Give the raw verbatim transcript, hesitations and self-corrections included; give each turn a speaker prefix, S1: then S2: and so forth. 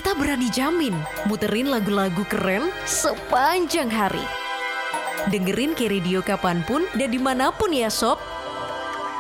S1: Kita berani jamin muterin lagu-lagu keren sepanjang hari. Dengerin K-Radio kapanpun dan dimanapun ya sob.